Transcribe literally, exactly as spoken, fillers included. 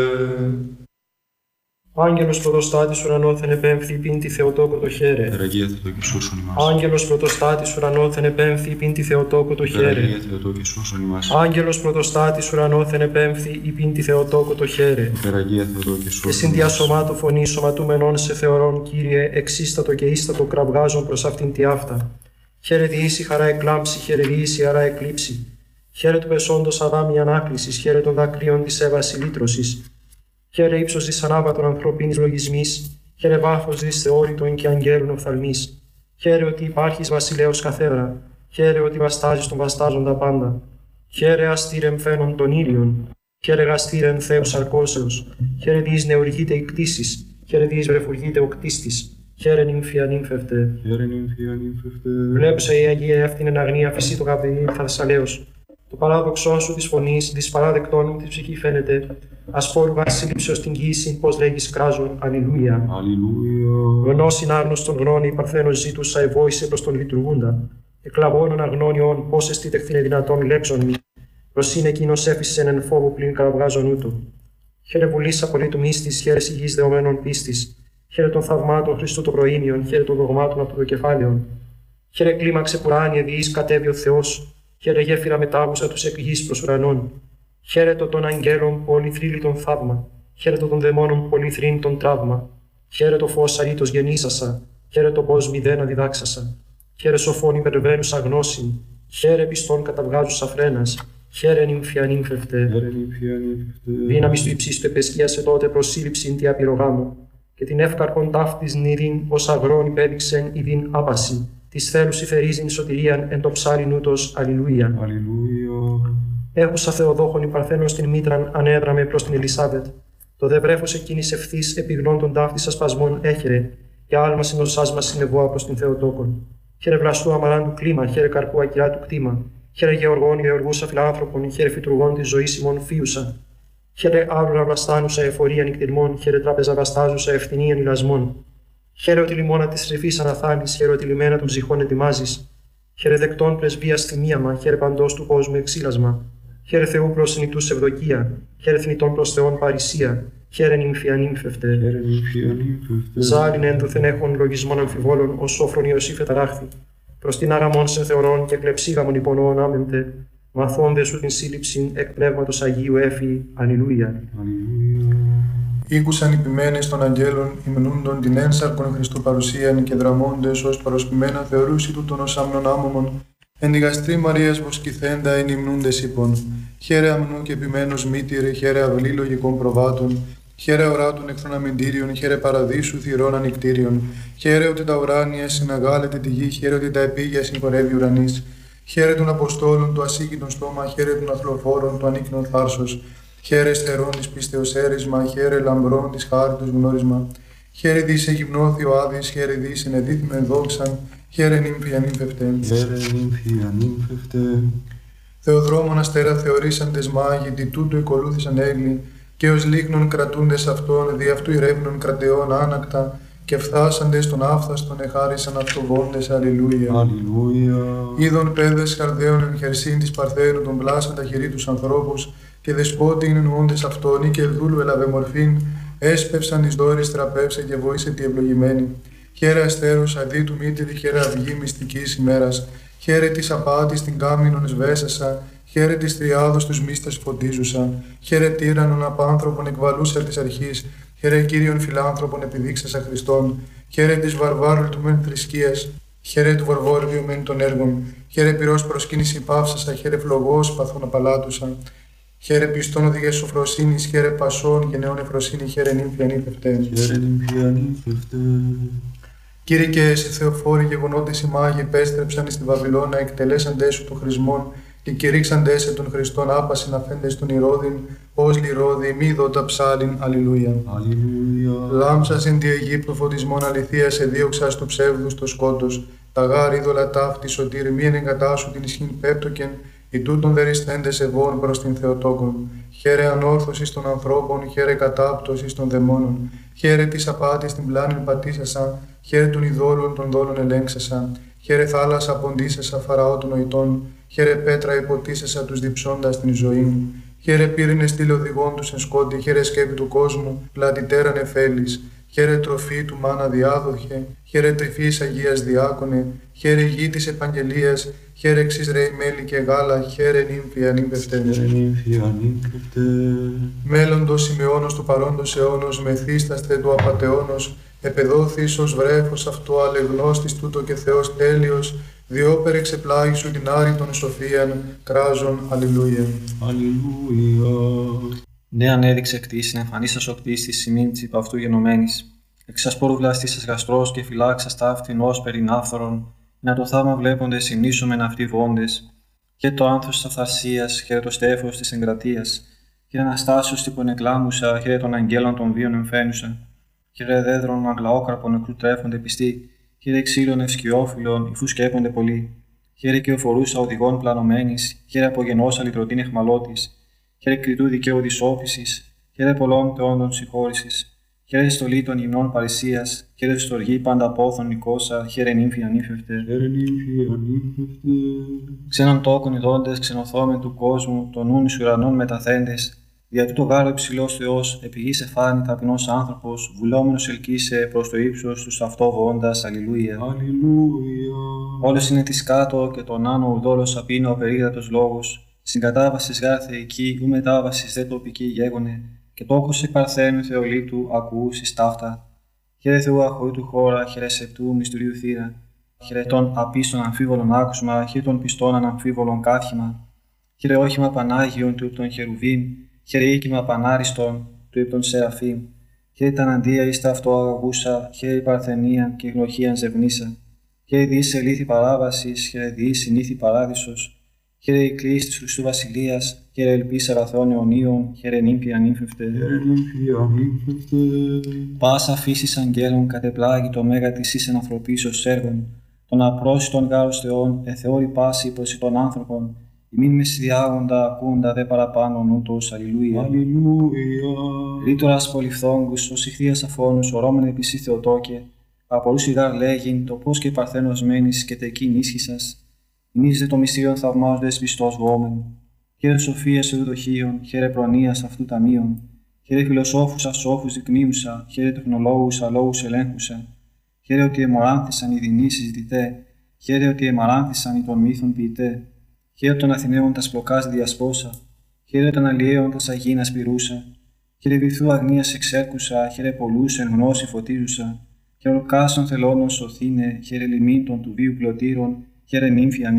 Άγγελος πρωτοστάτης ουρανόθεν επέμφθη πίντη Θεοτόκο το χαίρε. Περαγία Θεοτόκη σώσον ημάς. Άγγελος πρωτοστάτης ουρανόθεν επέμφθη πίντη Θεοτόκο το χαίρε. Περαγία Θεοτόκη σώσον ημάς. Άγγελος πρωτοστάτης ουρανόθεν επέμφθη πίντη Θεοτόκο το χαίρε. Περαγία Θεοτόκη σώσον ημάς. Εσύν διασωμάτου φωνή σωματούμενον σε θεωρών, Κύριε, εξίστατο και ίστατο κραυγάζον προς αυτήν τη αυτά. Χαίρε διήσει χαρά εκλάμψη, χαίρε διήσει χαρά εκλείψη. Χαίρε του πεσόντος αδάμι ανάκλησης, χαίρε των δακρύων της έβαση λύτρωσης. Χαίρε ύψος της ανάβατων ανθρωπίνης λογισμής, χαίρε βάθος της θεώρητων και αγγέλων οφθαλμής. Χαίρε ότι υπάρχεις βασιλέως καθέδρα, χαίρε ότι βαστάζεις τον βαστάζοντα πάντα. Χαίρε αστήρεμ φαίνον των ήλιων, χαίρε γαστήρεμ Θεός αρκώσεως, χαίρε διείς νεουργείται η κτήσης, χαίρε διείς βρεφουργείται ο κτίστης. Χαίρε νύμφια νύμφευτε. Χαίρε νύμφια νύμφευτε. Βλέπουσα η Αγία εύθυνεν αγνία φυσί το καπηλί θαλασσαλέως. Το παράδοξό σου της φωνής, της παράδεκτών μου της ψυχή φαίνεται. Ασπόρου βασίλειψεως την κοίηση, πως λέγεις κράζον, αλληλούια. Αλληλούια. Γνώσιν άγνωστον γνώνη, η παρθένος ζήτουσα ευόησε προς τον λειτουργούντα. Εκλαβώνων αγνώνιον, πως εστίτεχθηνε δυνατόν λέξον μη. Προς είναι εκείνος έφυσεν εν φόβο πλην καραβγάζον ούτω. Χαίρε βουλής απολύτου μύστης, χαίρε υγιής δεωμένων πίστης. Χαίρε των θαυμάτων Χριστού των προήμιων, χαίρε των δογμάτων αυτοδοκεφάλαιων. Χαίρε κλίμαξε πουράνια διείς κατέβει ο Θεός. Χαίρε γέφυρα μετάβουσα τους εκ γης προς ουρανών. Χαίρετο των αγγέλων πολυθρύλιτον θαύμα. Χαίρετο των δαιμόνων πολυθρύνητον τραύμα. Χαίρετο φως αρήτως γεννήσασα. Χαίρετο πως μηδένα διδάξασα. Χαίρε σοφών υπερβαίνουσα γνώσιν. Χαίρε πιστών καταβγάζουσα φρένας. Χαίρε νύμφια νύμφευτε. Δύναμις του υψίστου επεσκίασε τότε προσύλληψην τη απειρογάμου. Και την εύκαρπον ταύτης νηρήν ως αγρόν υπέδειξεν ειδήν άπαση. Της θέλους υφερίζειν σωτηρίαν εν το ψάριν ούτως, αλληλούια. Αλληλούια. Έχουσα Θεοδόχον η παρθένον στην μήτραν ανέδραμε προς την Ελισάβετ. Το δε βρέφος εκείνης ευθύς επιγνών των ταύτης ασπασμών έχερε, και άλμα συνοσάς μας συνεβόα προς την Θεοτόκον. Χαίρε βλαστού αμαράντου κλίμα, χαίρε καρπού ακυρά του κτήμα. Χαίρε γεωργών γεωργούσα φιλάνθρωπων, χαίρε φυτουργών της ζωής ημών φίουσα. Χαίρε άβλουρα βλαστάνουσα εφορία νυκτηρμών, χαίρε τράπεζα βαστάζουσα ευθυνίαν ηλασμών. Χαίρε ότι λιμόνα τη ρηφή αναθάλεις, χαίρε ότι λιμένα των ψυχών ετοιμάζεις. Χαίρε δεκτών πρεσβεία θυμίαμα, χαίρε παντός του κόσμου εξήλασμα. Χαίρε Θεού προς νητούς ευδοκία, χαίρε θνητών προς Θεών παρησία. Χαίρε νύμφια νύμφευτε. Ζάλιν ένδουθεν έχων λογισμών αμφιβόλων, ως σόφρον Ιωσήφ εταράχθη. Προς την άραμον σε θεωρών και κλεψίγαμον υπονοών άμεμπτε. Μαθώνde σου την σύλληψην εκ πνεύματος Αγίου έφη. Αλληλούια. Ήκουσαν οι ποιμένες των αγγέλων, υμνούντον την ένσαρκον Χριστού παρουσίαν και δραμώντες ως παροσπημένα θεωρούσι τούτον ως άμνον άμωμον. Εν τη γαστρή Μαρίας βοσκηθέντα εν υμνούντες είπων. Χαίρε αμνού και ποιμένος μήτηρε, χαίρε αυλή λογικών προβάτων. Χαίρε οράτων εχθρών αμυντήριων, χαίρε παραδείσου θυρών ανικτήριων. Χαίρε ότι τα ουράνια συναγάλεται τη γη, χαίρε ότι τα επίγεια συγχωρεύει ουρανής. Χαίρε των Αποστόλων του ασύγκητον στόμα, χαίρε των αθλοφόρων του ανίκνων θάρσος. Χαίρε στερών της πίστεως έρισμα, χαίρε λαμπρών της χάριτος γνώρισμα. Χαίρε δις εγυμνώθη ο Άδης, χαίρε δις ενεδίθημεν δόξαν, χαίρε νύμφια νύμφευτε. Χαίρε νύμφια νύμφευτε. Θεοδρόμων αστέρα θεωρήσαντες μάγοι, τι τούτο εκολούθησαν έγκλη, και ως λίχνων κρατούντες αυτών, δι' αυτού ηρεύνων κρατεών άνακτα, και φθάσαντες των άφθαστον εχάρισαν αυτοβόντες. Αλληλούια. Αλληλούια. Είδων παιδες χαρδαίων εν χερσίν της Παρθένου των πλάσαντα χειρή τους ανθρώπους, και δεσπότην εννοούντες αυτόν, ή και δούλου ελαβε μορφήν, έσπευσαν εις δόρης τραπεύσε και βοήσε τη ευλογημένη. Χαίρε αστέρους αδί του μήτηρη, χαίρε αυγή μυστικής ημέρας, χαίρε της απάτης την κάμινον σβέσασα, χαίρε της τριάδος τους μίστας φωτίζουσα, χαίρε τύραννον απάνθρωπον εκβαλούσα της αρχής, χαίρε Κύριον φιλάνθρωπον επιδείξασα Χριστόν, χαίρε της βαρβάρου του μεν θρησκείας, χαίρε του βαρβόριου μεν των έργων, χαίρε πυρός προσκύνηση παύσασα, χαίρε φλογός παθών απαλάτουσα. Χαίρε πιστόν οδηγές σοφροσύνης, χαίρε πασών και νεών εφροσύνη, χαίρε νύμφια νύμφευτε. Χαίρε νύμφια νύμφευτε. Κύριε και εσύ Θεοφόροι γεγονότες οι μάγοι επέστρεψαν εις τη Βαβυλώνα, εκτελέσαντές σου των χρησμών και κηρύξαντές σε τον Χριστόν άπασιν αφέντες των Ηρώδην, ως λιρώδη μη δότα ψάλιν. Αλληλούια. Αλληλούια. Λάμψας εν τη Αιγύπτου φωτισμόν αληθείας εδίωξας του ψεύδους το σκότος, τα γάρ είδωλα ταύτη σωτήρ μη εγκατάσου την ισχύν πέπτοκεν, οι τούτων δεριστέντες ευών προς την Θεοτόκον. Χαίρε ανόρθωσης των ανθρώπων, χαίρε κατάπτωσης των δαιμόνων. Χαίρε της απάτης την πλάνην πατήσασα, χαίρε των ειδόλων των δόλων ελέγξασα. Χαίρε θάλασσα ποντίσασα φαραώ των νοητών, χαίρε πέτρα υποτίσασα τους διψώντας την ζωή. Χαίρε πύρινε στήλε οδηγών του εν σκότη, χαίρε σκέπη του κόσμου, πλατητέραν εφέλης. Χαίρε τροφή του μάνα διάδοχε, χαίρε τρυφής Αγίας διάκονε, χαίρε γη της επαγγελίας, χαίρε εξής ρέι μέλι και γάλα, χαίρε νύμφη ανήπευτε. νύμφη ανήπευτε. Μέλλοντος ημεώνος του παρόντος αιώνος, μεθύσταστε του απατεώνος, επεδόθης ως βρέφος αυτό αλεγνώστης τούτο και Θεός τέλειος, διόπερ εξεπλάγει σου την άρρητον σοφίαν, κράζον, αλληλούια. Αλληλούια. Ναι, ανέδειξε κτήσιν, εμφανίσας ο κτίστης σημείν της υπ' αυτού γενομένης. Εξασπόρου βλαστήσας γαστρός και φυλάξας ταύτην ως περινάφθορον, να το θαύμα βλέπονται συμνήσομεν αυτοί βόντες. Και το άνθος της αυθαρσίας, χαίρε το στέφος της εγκρατείας, χαίρε Αναστάσεως τύπον εκλάμουσα, χαίρε των αγγέλων των βίων εμφαίνουσα. Χαίρε δέδρων αγλαόκραπων νεκρού τρέφονται πιστοί, χαίρε ξύλων ευσκιόφυλλων, υφού σκέπονται πολλοί. Χαίρε και οφορούσα οδηγών πλανωμένης, χαίρε απογενώσα λυτρωτήν εχμαλώτης. Χαίρε κριτού δικαίου δυσόφησης, χαίρε πολλών θεόντων συγχώρησης. Χαίρε στολή των γυμνών παρησίας, χαίρε στοργή πάντα πόθων νικόσα, χαίρε νύμφη ανήφευτε. Χαίρε νύμφη ανήπευτε. Ξένων τόκων ειδώντες, ξενοθόμεν του κόσμου, των νουν εις ουρανών μεταθέντες. Δια τούτο γάρο υψηλός Θεός, επί γης εφάνη ταπεινός άνθρωπος, βουλόμενος ελκύσε προς το ύψος τους αυτό βοώντας, αλληλούια. Αλληλούια. Όλος είναι της κάτω και τον άνω ουδόλος απίνω ο περίγρατος λόγος. Συγκατάβασης γάρ θεϊκή, ου μετάβασης δε τοπική γέγονε, και τόκος εκ παρθένου Θεολίτου ακούσεις ταύτα. Χαίρε Θεού αχωρή του χώρα, χαίρε σεπτού μυστηρίου θύρα. Χαίρε των απίστων αμφίβολων άκουσμα, χαίρε των πιστών αναμφίβολων κάθημα. Χαίρε όχημα Πανάγιον του των Χερουβίμ, χαίρε οίκημα Πανάριστον του υπ' των Σεραφείμ. Χαίρε τα αντία εις τα αυτό αγαγούσα, χαίρε η παρθενία και η γνωχίαν ζευνήσα. Χαίρε διείς ελήθη παράβασης, χαίρε διείς συνήθη παράδεισος. Χαίρε η κλίση της Χριστού Βασιλείας, χαίρε ελπίς αγαθών αιωνίων, χαίρε νύμφη ανήφευτε. Χαίρε νύμφη ανήπευτε. Πάσα φύσης αγγέλων κατεπλάγει το μέγα της εις ενανθρωπίσεως έργων, των απρόσιτων γάρος Θεών, εθεώρη πάση προς των άνθρωπων, ημίν μεσηδιάγοντα ακούντα δε παραπάνω νούτος, αλληλούια. Αλληλούια. Ρήτορας πολυφθόγκους, ως ηχθείας αφώνους, ορώμεν επισή Θεοτόκε, απορούσι γάρ λέγειν, το πώς και η παρθένος μένεις και τεκείν ίσχυσας. Ημείς δε το μυστήριον θαυμάζοντες πιστός βόμεν. Χαίρε σοφίας ευδοχίων, χαίρε προνοίας αυτού ταμείων. Χαίρε φιλοσόφουσα σόφους δεικνύουσα, χαίρε τεχνολόγουσα λόγους ελέγχουσα. Χαίρε ότι εμοράνθησαν οι δεινοί συζητητέ, χαίρε ότι εμαράνθησαν οι των μύθων ποιητέ. Χαίρε των Αθηναίων τα σπλοκάς διασπόσα, χαίρε των αλλιέων τα αγίνας πυρούσα. Χαίρε βυθού αγνίας εξέρκουσα, χαίρε πολλούς εν γνώση φωτίζουσα. Χαίρε κάσων θελώνων σωθήνε, χαίρε λιμήν των του βίου πλωτήρων, χαίρε νύμφη ανήφευτε.